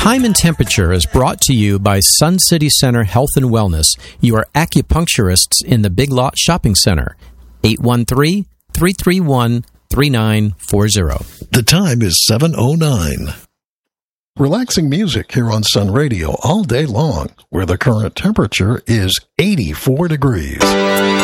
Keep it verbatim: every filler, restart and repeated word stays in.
Time and Temperature is brought to you by Sun City Center Health and Wellness. You are acupuncturists in the Big Lot Shopping Center. eight one three, three three one, three nine four zero. The time is seven oh nine. Relaxing music here on Sun Radio all day long, where the current temperature is eighty-four degrees.